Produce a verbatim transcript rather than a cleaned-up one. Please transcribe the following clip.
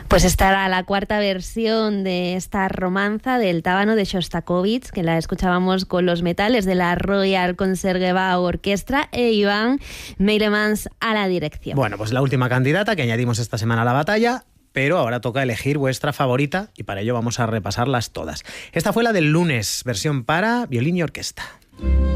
Pues estará la cuarta versión de esta romanza del Tábano de Shostakovich, que la escuchábamos con los metales de la Royal Concertgebouw Orchestra, e Iván Meilemans a la dirección. Bueno, pues la última candidata que añadimos esta semana a la batalla, pero ahora toca elegir vuestra favorita y para ello vamos a repasarlas todas. Esta fue la del lunes, versión para violín y orquesta.